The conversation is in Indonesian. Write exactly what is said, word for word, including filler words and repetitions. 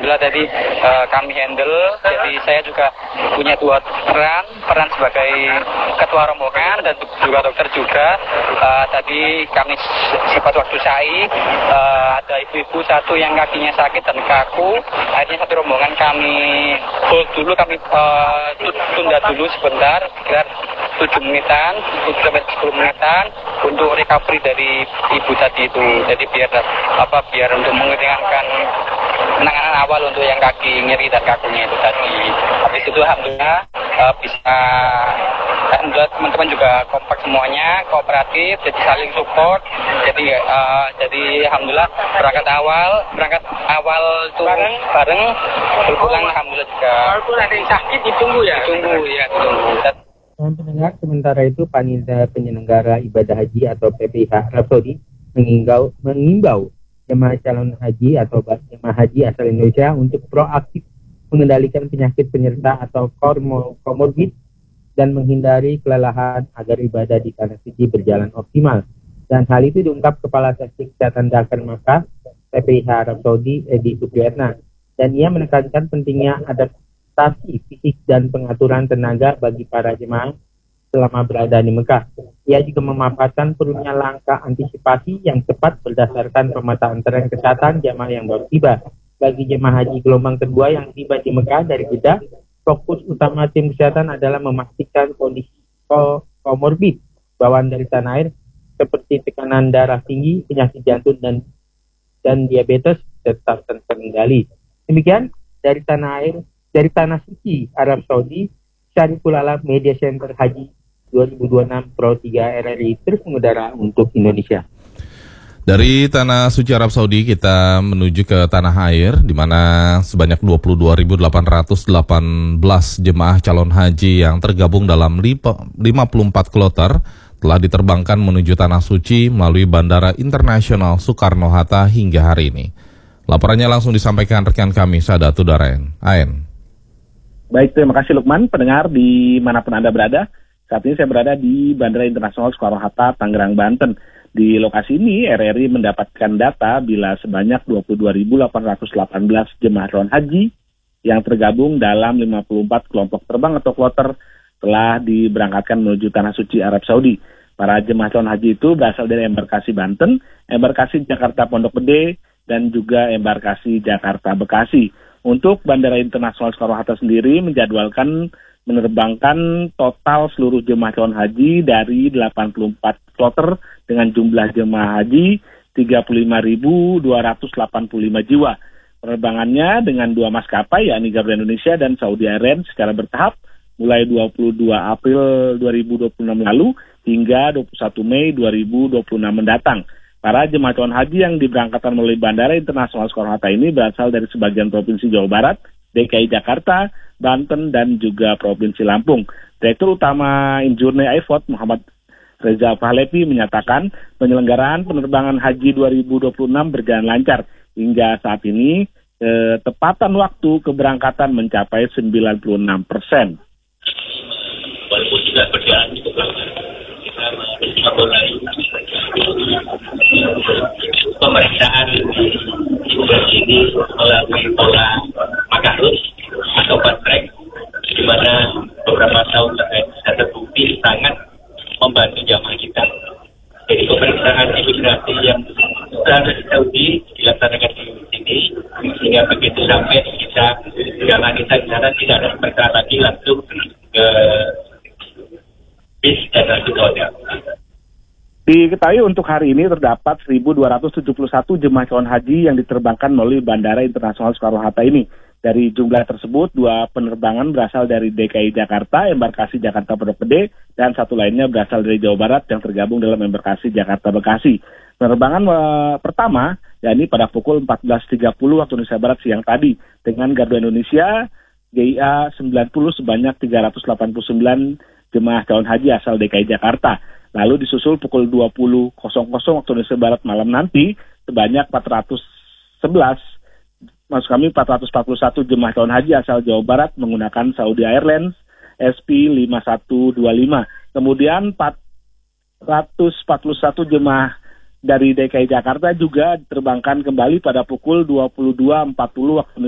alhamdulillah tadi uh, kami handle. Jadi saya juga punya dua peran, peran sebagai ketua rombongan dan juga dokter juga. Uh, tadi kami sempat waktu saya uh, ada ibu-ibu satu yang kakinya sakit dan kaku. Akhirnya satu rombongan kami hold dulu, kami uh, tunda dulu sebentar, sekitar tujuh menitan, tujuh sampai sepuluh menitan untuk recovery dari ibu tadi itu. Jadi biar apa biar untuk mengeringankan penanganan awal untuk yang kaki nyeri dan kakunya itu tadi. Habis itu alhamdulillah uh, bisa alhamdulillah teman-teman juga kompak semuanya, kooperatif, jadi saling support. Jadi uh, jadi alhamdulillah berangkat awal, berangkat awal itu bareng, bareng berpulang alhamdulillah juga. Walaupun ada yang sakit ditunggu ya. Ditunggu ya, ditunggu. Dan pendengar, sementara itu Panitia Penyelenggara Ibadah Haji atau P P I H Arab Saudi mengimbau, mengimbau jemaah calon haji atau jemaah haji asal Indonesia untuk proaktif mengendalikan penyakit penyerta atau komorbid dan menghindari kelelahan agar ibadah di tanah suci berjalan optimal. Dan hal itu diungkap Kepala Seksi Kesehatan Dakar Makkah P P I H Arab Saudi Edi Supriyatna, dan ia menekankan pentingnya adaptasi fisik dan pengaturan tenaga bagi para jemaah selama berada di Mekah. Ia juga memaparkan perlunya langkah antisipasi yang tepat berdasarkan pemetaan tren kesehatan jemaah yang baru tiba. Bagi jemaah haji gelombang kedua yang tiba di Mekah dari Jeddah, fokus utama tim kesehatan adalah memastikan kondisi komorbid bawaan dari tanah air seperti tekanan darah tinggi, penyakit jantung dan dan diabetes tetap terkendali. Demikian dari tanah air, dari tanah suci Arab Saudi, Syariful Alam Media Center Haji dua ribu dua puluh enam Pro tiga R R I terus mengudara untuk Indonesia. Dari tanah suci Arab Saudi kita menuju ke tanah air, di mana sebanyak dua puluh dua ribu delapan ratus delapan belas jemaah calon haji yang tergabung dalam lima puluh empat kloter telah diterbangkan menuju tanah suci melalui Bandara Internasional Soekarno-Hatta hingga hari ini. Laporannya langsung disampaikan rekan kami Sadatu Daraen. Aen. Baik, terima kasih Lukman. Pendengar dimanapun Anda berada, saat ini saya berada di Bandara Internasional Soekarno-Hatta, Tangerang, Banten. Di lokasi ini, R R I mendapatkan data bila sebanyak dua puluh dua ribu delapan ratus delapan belas jemaah calon haji yang tergabung dalam lima puluh empat kelompok terbang atau kloter telah diberangkatkan menuju Tanah Suci Arab Saudi. Para jemaah calon haji itu berasal dari embarkasi Banten, embarkasi Jakarta Pondok Gede, dan juga embarkasi Jakarta Bekasi. Untuk Bandara Internasional Soekarno-Hatta sendiri menjadwalkan menerbangkan total seluruh jemaah calon haji dari delapan puluh empat kloter dengan jumlah jemaah haji tiga puluh lima ribu dua ratus delapan puluh lima jiwa. Penerbangannya dengan dua maskapai, yakni Garuda Indonesia dan Saudi Airlines secara bertahap mulai dua puluh dua April dua ribu dua puluh enam lalu hingga dua puluh satu Mei dua ribu dua puluh enam mendatang. Para jemaah calon haji yang diberangkatkan melalui Bandara Internasional Soekarno-Hatta ini berasal dari sebagian provinsi Jawa Barat, D K I Jakarta, Banten, dan juga Provinsi Lampung. Direktur Utama Injourney Airport Muhammad Reza Fahlevi menyatakan penyelenggaraan penerbangan haji dua ribu dua puluh enam berjalan lancar. Hingga saat ini eh, tepatan waktu keberangkatan mencapai sembilan puluh enam persen. Walaupun juga berjalan cukup lama, kita memulai pemeriksaan imigrasi ini melalui pola Makarus atau fast track, di mana beberapa tahun terakhir sudah terbukti sangat membantu jamaah kita. Jadi pemeriksaan imigrasi yang sudah ada di Saudi dilaksanakan di sini, sehingga begitu sampai kita jamaah kita di sana tidak ada perkara lagi langsung ke bis dan langsung ke hotel. Diketahui untuk hari ini terdapat seribu dua ratus tujuh puluh satu jemaah calon haji yang diterbangkan melalui Bandara Internasional Soekarno-Hatta ini. Dari jumlah tersebut, dua penerbangan berasal dari D K I Jakarta, embarkasi Jakarta Pondok Gede, dan satu lainnya berasal dari Jawa Barat yang tergabung dalam embarkasi Jakarta Bekasi. Penerbangan uh, pertama, yakni pada pukul empat belas tiga puluh waktu Indonesia Barat siang tadi, dengan Garuda Indonesia G I A sembilan puluh sebanyak tiga ratus delapan puluh sembilan jemaah calon haji asal D K I Jakarta. Lalu disusul pukul dua puluh waktu Indonesia Barat malam nanti sebanyak empat ratus sebelas, maksud kami empat ratus empat puluh satu jemaah calon haji asal Jawa Barat menggunakan Saudi Airlines S P lima satu dua lima. Kemudian empat ratus empat puluh satu jemaah dari D K I Jakarta juga diterbangkan kembali pada pukul dua puluh dua empat puluh waktu